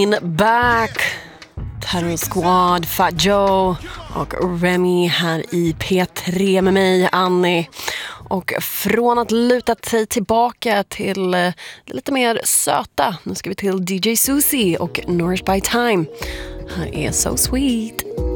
Back, Terror Squad, Fat Joe och Remy här i P3 med mig, Annie. Och från att luta sig tillbaka till det lite mer söta, nu ska vi till DJ Susie och Nourish by Time. Här är So Sweet.